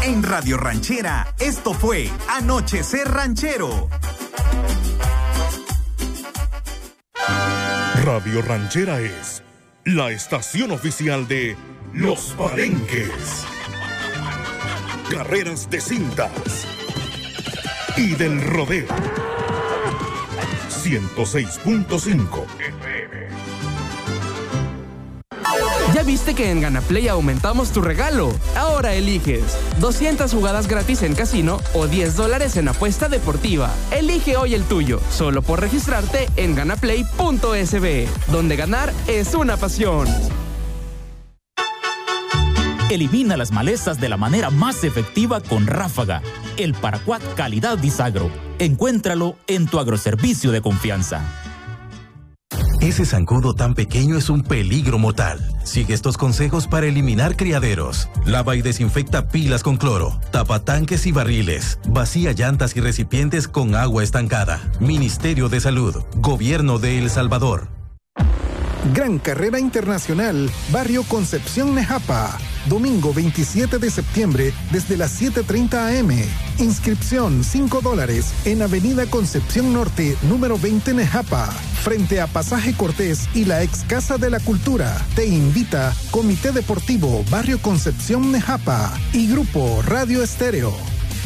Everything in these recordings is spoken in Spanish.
En Radio Ranchera, esto fue Anochecer Ranchero. Radio Ranchera es la estación oficial de Los Palenques, carreras de cintas y del rodeo. 106.5 FM. ¿Ya viste que en GanaPlay aumentamos tu regalo? Ahora eliges 200 jugadas gratis en casino o $10 en apuesta deportiva. Elige hoy el tuyo, solo por registrarte en ganaplay.sb, donde ganar es una pasión. Elimina las malezas de la manera más efectiva con Ráfaga, el paraquat calidad Disagro. Encuéntralo en tu agroservicio de confianza. Ese zancudo tan pequeño es un peligro mortal. Sigue estos consejos para eliminar criaderos. Lava y desinfecta pilas con cloro. Tapa tanques y barriles. Vacía llantas y recipientes con agua estancada. Ministerio de Salud. Gobierno de El Salvador. Gran Carrera Internacional, Barrio Concepción Nejapa. Domingo 27 de septiembre desde las 7:30 a.m. Inscripción $5 en Avenida Concepción Norte, número 20 Nejapa, frente a Pasaje Cortés y la ex Casa de la Cultura. Te invita Comité Deportivo Barrio Concepción Nejapa y Grupo Radio Estéreo.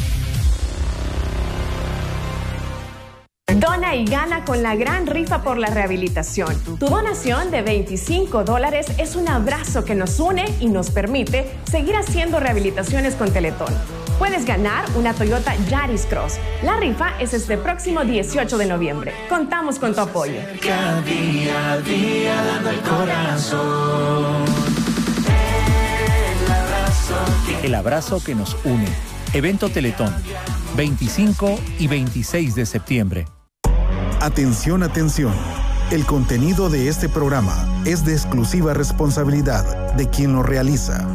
Dona y gana con la gran rifa por la rehabilitación. Tu donación de $25 es un abrazo que nos une y nos permite seguir haciendo rehabilitaciones con Teletón. Puedes ganar una Toyota Yaris Cross. La rifa es este próximo 18 de noviembre. Contamos con tu apoyo. Cada día a día dando el corazón. El abrazo que nos une. Evento Teletón, 25 y 26 de septiembre. Atención, atención. El contenido de este programa es de exclusiva responsabilidad de quien lo realiza.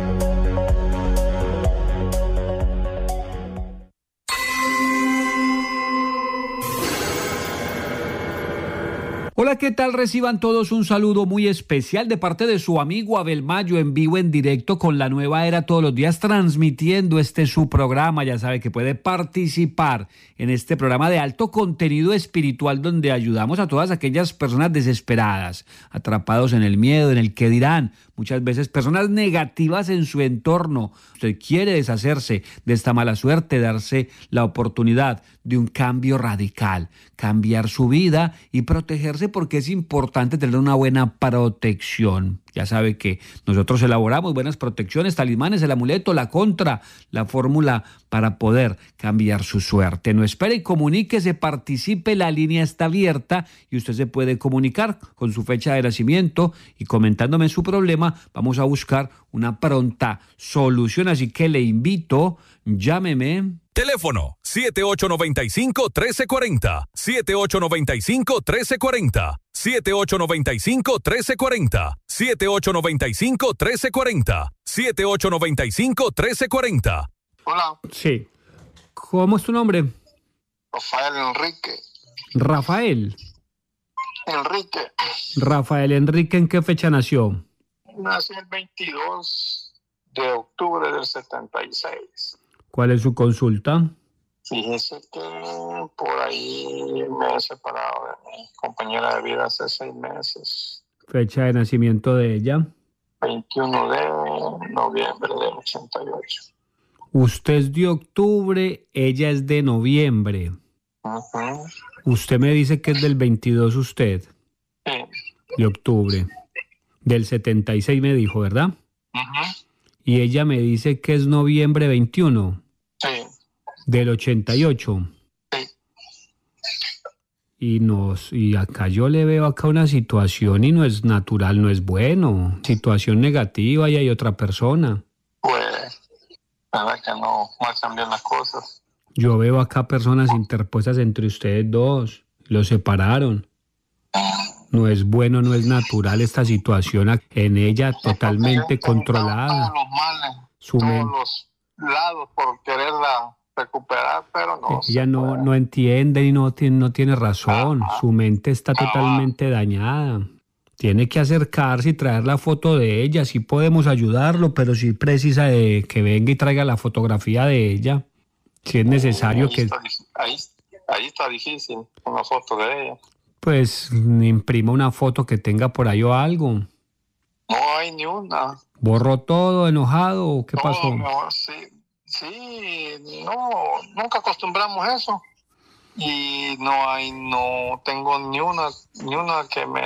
Hola, ¿qué tal? Reciban todos un saludo muy especial de parte de su amigo Abel Mayo, en vivo, en directo, con La Nueva Era, todos los días transmitiendo su programa. Ya sabe que puede participar en este programa de alto contenido espiritual, donde ayudamos a todas aquellas personas desesperadas, atrapados en el miedo, en el qué dirán, muchas veces personas negativas en su entorno. Usted quiere deshacerse de esta mala suerte, darse la oportunidad de un cambio radical, cambiar su vida y protegerse, porque es importante tener una buena protección. Ya sabe que nosotros elaboramos buenas protecciones, talismanes, el amuleto, la contra, la fórmula para poder cambiar su suerte. No espere y comuníquese, participe, la línea está abierta y usted se puede comunicar con su fecha de nacimiento y comentándome su problema. Vamos a buscar una pronta solución, así que le invito, llámeme. Teléfono 7895-1340, 7895-1340, 7895-1340, 7895-1340, 7895-1340. Hola. Sí. ¿Cómo es tu nombre? Rafael Enrique. Rafael. Enrique. Rafael Enrique, ¿en qué fecha nació? Nací el 22 de octubre del 76. ¿Cuál es su consulta? Fíjese que por ahí me he separado de mi compañera de vida hace 6 meses. Fecha de nacimiento de ella. 21 de noviembre del 88. Usted es de octubre, ella es de noviembre. Uh-huh. Usted me dice que es del 22 usted. Sí. De octubre. Del 76 me dijo, ¿verdad? Uh-huh. Y ella me dice que es noviembre 21. Sí. Del 88. Sí. Y acá yo le veo acá una situación y no es natural, no es bueno. Situación negativa y hay otra persona. Pues, la verdad que no marchan bien las cosas. Yo veo acá personas interpuestas entre ustedes dos. Los separaron. No es bueno, no es natural esta situación en ella, totalmente controlada. Todos los males, Su todos los lados por quererla recuperar, pero no. Ella no entiende y no tiene razón. Su mente está totalmente dañada. Tiene que acercarse y traer la foto de ella, sí podemos ayudarlo, pero sí precisa de que venga y traiga la fotografía de ella. Si es necesario que... Ahí está difícil, una foto de ella. Pues imprima una foto que tenga por ahí o algo. No hay ni una. ¿Borró todo, enojado o qué pasó? No, sí, no, nunca acostumbramos eso. Y no tengo ni una que me...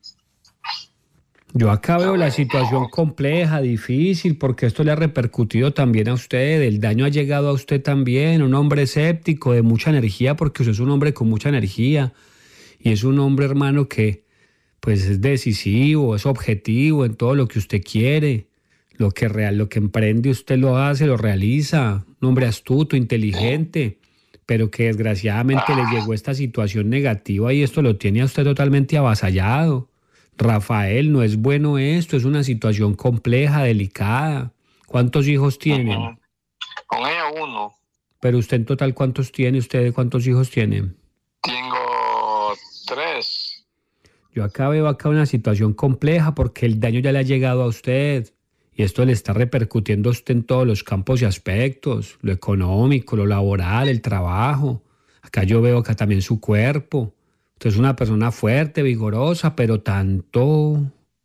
Yo acá veo la situación compleja, difícil, porque esto le ha repercutido también a usted, el daño ha llegado a usted también, un hombre escéptico, de mucha energía, porque usted es un hombre con mucha energía, y es un hombre, hermano, que pues es decisivo, es objetivo en todo lo que usted quiere, lo que emprende usted lo hace, lo realiza, un hombre astuto, inteligente, pero que desgraciadamente le llegó esta situación negativa y esto lo tiene a usted totalmente avasallado. Rafael, no es bueno esto, es una situación compleja, delicada. ¿Cuántos hijos tienen? Con ella 1. Pero usted en total, ¿cuántos tiene? ¿Usted cuántos hijos tiene? Tengo 3. Yo acá veo una situación compleja porque el daño ya le ha llegado a usted y esto le está repercutiendo a usted en todos los campos y aspectos, lo económico, lo laboral, el trabajo. Acá yo veo acá también su cuerpo. Usted es una persona fuerte, vigorosa, pero tanto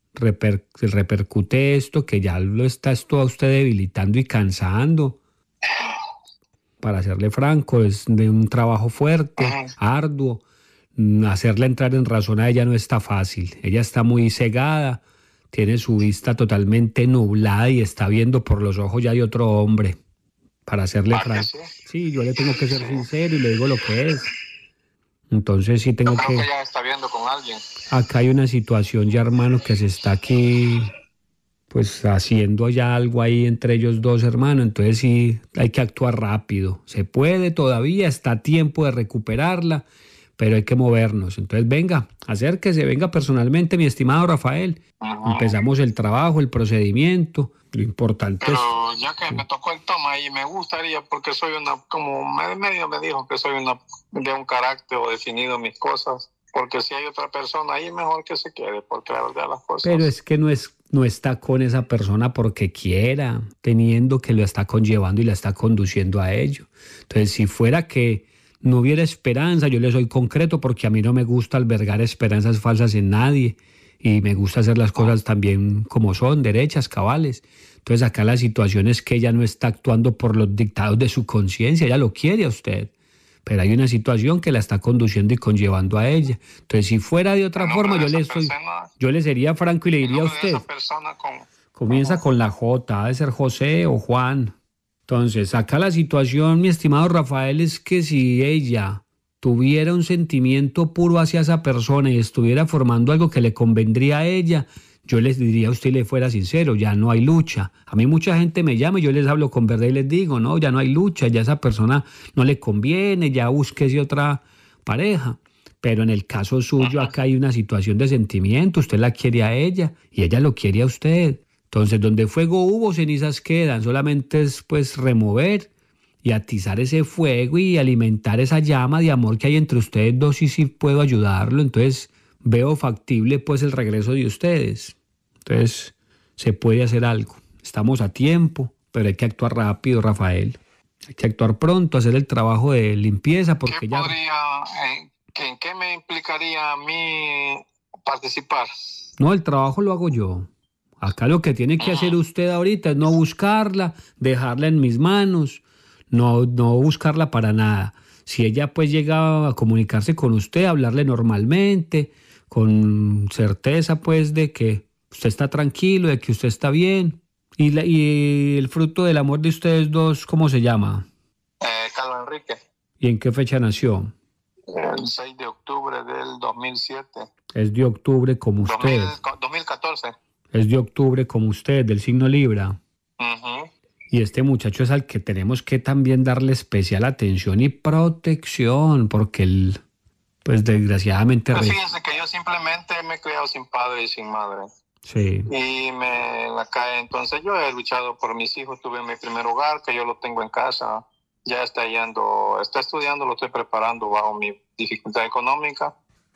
repercute esto que ya lo está esto a usted debilitando y cansando. Para serle franco, es de un trabajo fuerte, arduo. Hacerla entrar en razón a ella no está fácil. Ella está muy cegada, tiene su vista totalmente nublada y está viendo por los ojos ya de otro hombre. Para serle franco. Sí, yo le tengo que ser sincero y le digo lo que es. Entonces sí tengo que ya está viendo con alguien. Acá hay una situación ya, hermano, que se está aquí pues haciendo ya algo ahí entre ellos dos, hermano. Entonces sí hay que actuar rápido. Se puede todavía, está a tiempo de recuperarla, pero hay que movernos. Entonces venga, acérquese, venga personalmente, mi estimado Rafael. Empezamos el trabajo, el procedimiento. Lo importante pero ya que me tocó el toma y me gustaría, porque soy como medio me dijo que soy de un carácter o definido mis cosas, porque si hay otra persona ahí mejor que se quede, porque la verdad las cosas... Pero es que no está con esa persona porque quiera, teniendo que lo está conllevando y la está conduciendo a ello. Entonces si fuera que no hubiera esperanza, yo le soy concreto porque a mí no me gusta albergar esperanzas falsas en nadie. Y me gusta hacer las cosas también como son, derechas, cabales. Entonces acá la situación es que ella no está actuando por los dictados de su conciencia, ella lo quiere a usted. Pero hay una situación que la está conduciendo y conllevando a ella. Entonces si fuera de otra forma, yo le sería franco y le diría a usted. Comienza con la J, ha de ser José o Juan. Entonces acá la situación, mi estimado Rafael, es que si ella tuviera un sentimiento puro hacia esa persona y estuviera formando algo que le convendría a ella, yo les diría a usted y le fuera sincero, ya no hay lucha. A mí mucha gente me llama y yo les hablo con verdad y les digo, no, ya no hay lucha, ya esa persona no le conviene, ya búsquese otra pareja. Pero en el caso suyo acá hay una situación de sentimiento, usted la quiere a ella y ella lo quiere a usted. Entonces donde fuego hubo, cenizas quedan, solamente es pues remover y atizar ese fuego y alimentar esa llama de amor que hay entre ustedes dos y sí puedo ayudarlo. Entonces veo factible pues el regreso de ustedes. Entonces se puede hacer algo. Estamos a tiempo, pero hay que actuar rápido, Rafael. Hay que actuar pronto, hacer el trabajo de limpieza porque ya... ¿En qué me implicaría a mí participar? No, el trabajo lo hago yo. Acá lo que tiene que hacer usted ahorita es no buscarla, dejarla en mis manos. No buscarla para nada. Si ella pues llega a comunicarse con usted, hablarle normalmente, con certeza pues de que usted está tranquilo, de que usted está bien. ¿Y el fruto del amor de ustedes dos, cómo se llama? Carlos Enrique. ¿Y en qué fecha nació? El 6 de octubre del 2007. Es de octubre como usted. 2014. Es de octubre como usted, del signo Libra. Uh-huh. Y este muchacho es al que tenemos que también darle especial atención y protección, porque él, pues desgraciadamente... Pues fíjense que yo simplemente me he criado sin padre y sin madre. Sí. Y me la cae. Entonces yo he luchado por mis hijos, tuve mi primer hogar, que yo lo tengo en casa. Ya está estudiando, lo estoy preparando bajo mi dificultad económica.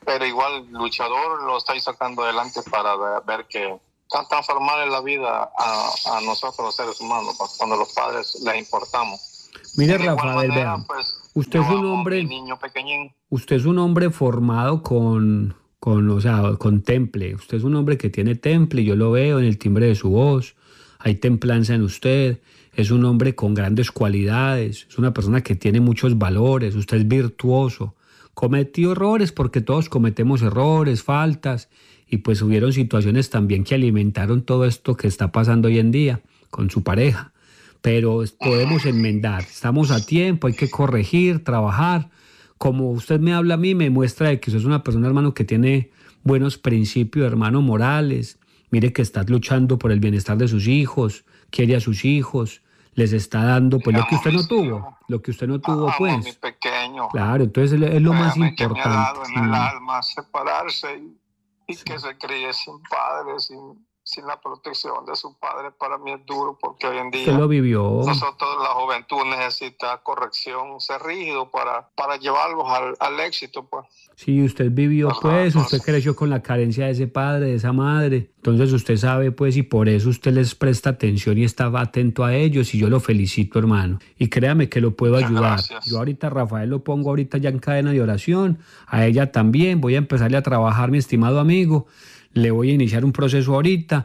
pero igual luchador lo estáis sacando adelante para ver que transformar en la vida a nosotros los seres humanos, pues, cuando los padres les importamos. Mire, Rafael, vea, pues, usted es un hombre, usted es un hombre formado con temple. Usted es un hombre que tiene temple, yo lo veo en el timbre de su voz, hay templanza en usted, es un hombre con grandes cualidades, es una persona que tiene muchos valores, usted es virtuoso, cometió errores porque todos cometemos errores, faltas, y pues hubieron situaciones también que alimentaron todo esto que está pasando hoy en día con su pareja, pero podemos enmendar, estamos a tiempo, hay que corregir, trabajar. Como usted me habla a mí, me muestra de que usted es una persona, hermano, que tiene buenos principios, hermano, morales. Mire que está luchando por el bienestar de sus hijos, quiere a sus hijos, les está dando pues lo que usted no tuvo, pues. Mi pequeño. Claro, entonces es lo más importante. Que me ha dado en el alma separarse y que se críe sin padre, sin la protección de su padre. Para mí es duro porque hoy en día usted lo vivió. Nosotros, la juventud, necesita corrección, ser rígido para llevarlos al éxito, pues. Sí, usted vivió, pues, usted creció con la carencia de ese padre, de esa madre, entonces usted sabe, pues, y por eso usted les presta atención y está atento a ellos, y yo lo felicito, hermano, y créame que lo puedo ayudar. Gracias. Yo ahorita a Rafael lo pongo ahorita ya en cadena de oración, a ella también, voy a empezarle a trabajar, mi estimado amigo, le voy a iniciar un proceso ahorita.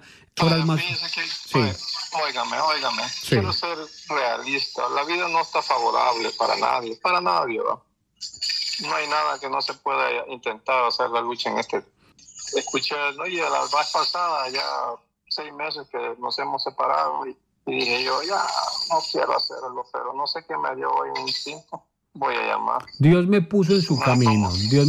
Óigame, quiero ser realista, la vida no está favorable para nadie, ¿va? No hay nada que no se pueda intentar hacer la lucha en este. Escuché, ¿no? Y la vez pasada, ya 6 meses que nos hemos separado y dije yo, ya no quiero hacerlo, pero no sé qué me dio hoy un instinto. Voy a llamar. Dios me puso en su camino,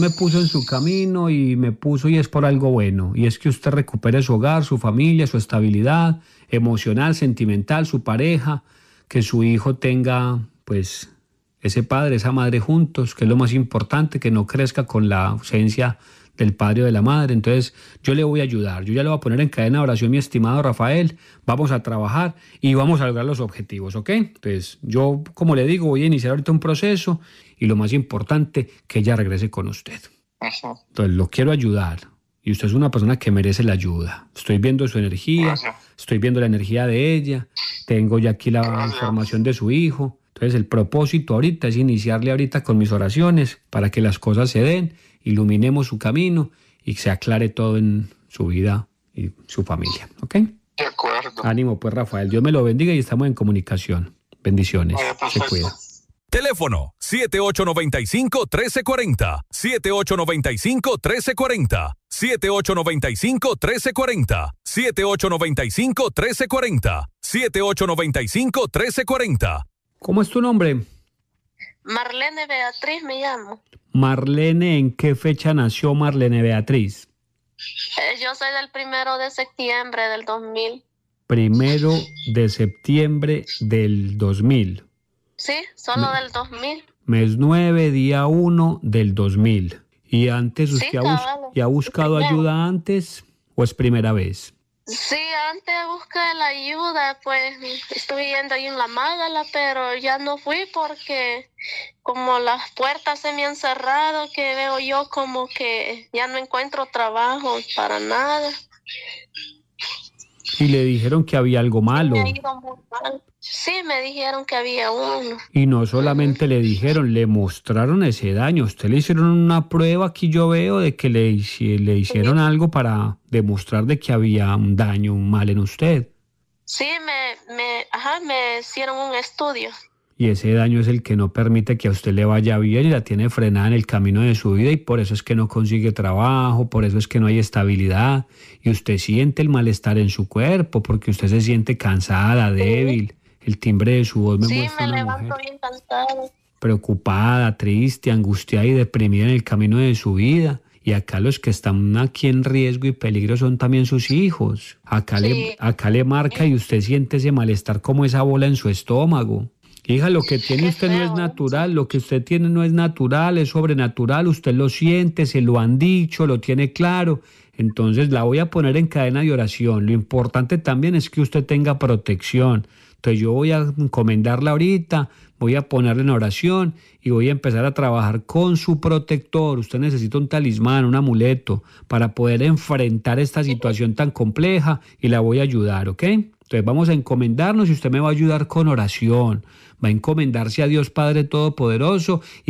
y es por algo bueno, y es que usted recupere su hogar, su familia, su estabilidad emocional, sentimental, su pareja, que su hijo tenga, pues, ese padre, esa madre juntos, que es lo más importante, que no crezca con la ausencia del padre o de la madre. Entonces yo le voy a ayudar, yo ya le voy a poner en cadena de oración, mi estimado Rafael, vamos a trabajar y vamos a lograr los objetivos, ¿ok? Entonces yo, como le digo, voy a iniciar ahorita un proceso y lo más importante, que ella regrese con usted. Entonces lo quiero ayudar y usted es una persona que merece la ayuda. Estoy viendo su energía, estoy viendo la energía de ella, tengo ya aquí la información de su hijo. Entonces el propósito ahorita es iniciarle ahorita con mis oraciones para que las cosas se den, iluminemos su camino y se aclare todo en su vida y su familia, ¿ok? De acuerdo. Ánimo pues, Rafael, Dios me lo bendiga y estamos en comunicación. Bendiciones. Se cuida. Teléfono 7895-1340, 7895-1340, 7895-1340, 7895-1340, 7895-1340. ¿Cómo es tu nombre? Marlene Beatriz me llamo. Marlene, ¿en qué fecha nació Marlene Beatriz? Yo soy del 1 de septiembre del 2000. 1 de septiembre del 2000. Sí, solo del 2000. Mes 9, día 1 del 2000. ¿Y antes usted ha buscado ayuda antes o es primera vez? Sí, antes busqué la ayuda, pues estuve yendo ahí en la Mágala, pero ya no fui porque como las puertas se me han cerrado, que veo yo como que ya no encuentro trabajo para nada. Y le dijeron que había algo malo. Me ha ido muy mal. Sí, me dijeron que había uno. Y no solamente le dijeron, le mostraron ese daño. Usted le hicieron una prueba, aquí yo veo, de que le hicieron algo para demostrar de que había un daño, un mal en usted. Sí, me hicieron un estudio. Y ese daño es el que no permite que a usted le vaya bien y la tiene frenada en el camino de su vida, y por eso es que no consigue trabajo, por eso es que no hay estabilidad, y usted siente el malestar en su cuerpo porque usted se siente cansada, débil. El timbre de su voz me muestra una mujer bien cansada, preocupada, triste, angustiada y deprimida en el camino de su vida. Y acá los que están aquí en riesgo y peligro son también sus hijos. Acá le marca y usted siente ese malestar como esa bola en su estómago. Hija, lo que tiene usted no es natural, lo que usted tiene no es natural, es sobrenatural, usted lo siente, se lo han dicho, lo tiene claro. Entonces la voy a poner en cadena de oración. Lo importante también es que usted tenga protección. Entonces yo voy a encomendarla ahorita, voy a ponerla en oración y voy a empezar a trabajar con su protector. Usted necesita un talismán, un amuleto para poder enfrentar esta situación tan compleja y la voy a ayudar, ¿ok? Entonces vamos a encomendarnos y usted me va a ayudar con oración. Va a encomendarse a Dios Padre Todopoderoso y